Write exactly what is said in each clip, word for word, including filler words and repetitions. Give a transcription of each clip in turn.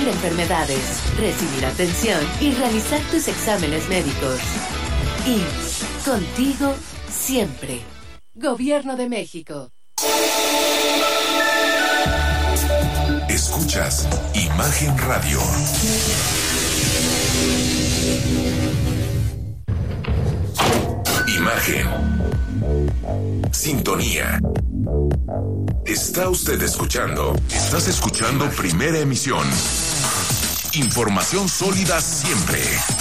prevenir enfermedades, recibir atención y realizar tus exámenes médicos. I M S S, contigo siempre. Gobierno de México. Escuchas Imagen Radio. Imagen. Sintonía. Está usted escuchando. Estás escuchando Primera Emisión. Información sólida siempre.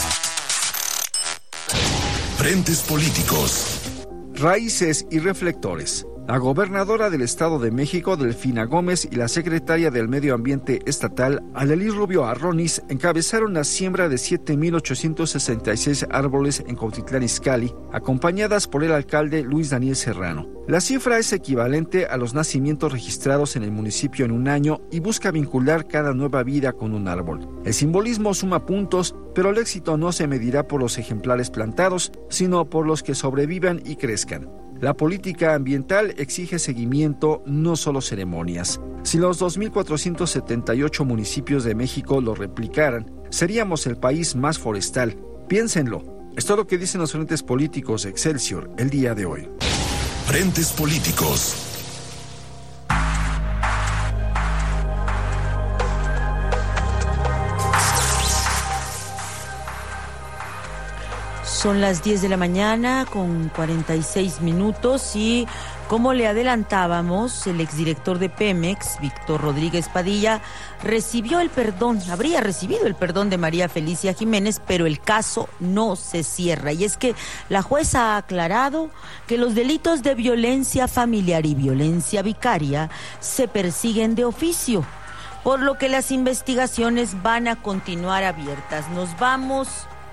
Frentes políticos. Raíces y reflectores. La gobernadora del Estado de México, Delfina Gómez, y la secretaria del Medio Ambiente Estatal, Alelí Rubio Arronis, encabezaron la siembra de siete mil ochocientos sesenta y seis árboles en Cuautitlán Izcalli, acompañadas por el alcalde Luis Daniel Serrano. La cifra es equivalente a los nacimientos registrados en el municipio en un año y busca vincular cada nueva vida con un árbol. El simbolismo suma puntos, pero el éxito no se medirá por los ejemplares plantados, sino por los que sobrevivan y crezcan. La política ambiental exige seguimiento, no solo ceremonias. Si los dos mil cuatrocientos setenta y ocho municipios de México lo replicaran, seríamos el país más forestal. Piénsenlo. Es todo lo que dicen los frentes políticos de Excelsior el día de hoy. Frentes políticos. Son las diez de la mañana con cuarenta y seis minutos y, como le adelantábamos, el exdirector de Pemex, Víctor Rodríguez Padilla, recibió el perdón, habría recibido el perdón de María Felicia Jiménez, pero el caso no se cierra. Y es que la jueza ha aclarado que los delitos de violencia familiar y violencia vicaria se persiguen de oficio, por lo que las investigaciones van a continuar abiertas. Nos vamos...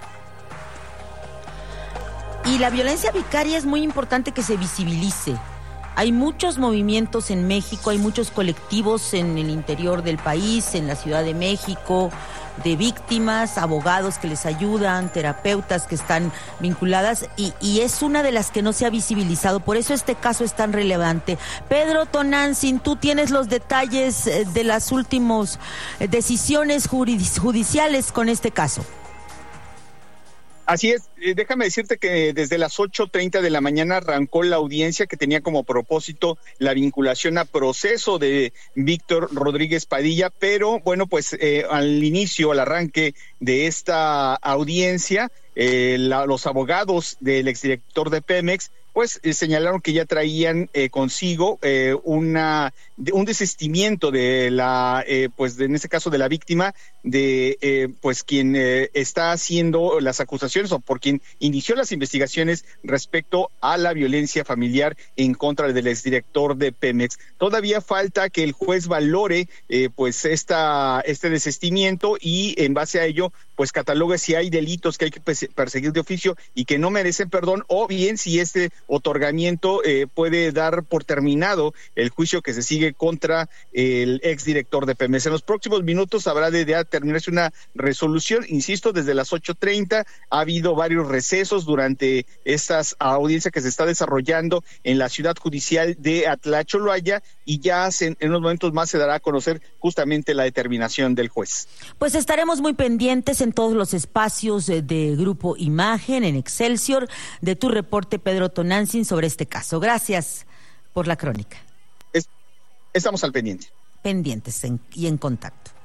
Y la violencia vicaria es muy importante que se visibilice. Hay muchos movimientos en México, hay muchos colectivos en el interior del país, en la Ciudad de México, de víctimas, abogados que les ayudan, terapeutas que están vinculadas, y, y es una de las que no se ha visibilizado. Por eso este caso es tan relevante. Pedro Tonantzin, tú tienes los detalles de las últimas decisiones judiciales con este caso. Así es, eh, déjame decirte que desde las ocho treinta de la mañana arrancó la audiencia que tenía como propósito la vinculación a proceso de Víctor Rodríguez Padilla, pero bueno, pues eh, al inicio, al arranque de esta audiencia, eh, la, los abogados del exdirector de Pemex pues eh, señalaron que ya traían eh, consigo eh, una de, un desistimiento de la, eh, pues de, en este caso de la víctima, de eh, pues quien eh, está haciendo las acusaciones o por quien inició las investigaciones respecto a la violencia familiar en contra del exdirector de Pemex. Todavía falta que el juez valore eh, pues esta este desistimiento y en base a ello pues catalogue si hay delitos que hay que perseguir de oficio y que no merecen perdón, o bien si este otorgamiento eh, puede dar por terminado el juicio que se sigue contra el exdirector de Pemex. En los próximos minutos habrá de, de terminarse una resolución. Insisto, desde las ocho treinta ha habido varios recesos durante estas audiencias que se está desarrollando en la ciudad judicial de Atlacholoaya, y ya se, en unos momentos más se dará a conocer justamente la determinación del juez. Pues estaremos muy pendientes en todos los espacios de, de Grupo Imagen, en Excelsior, de tu reporte, Pedro Tonantzin, sobre este caso. Gracias por la crónica. Es, estamos al pendiente. Pendientes en, y en contacto.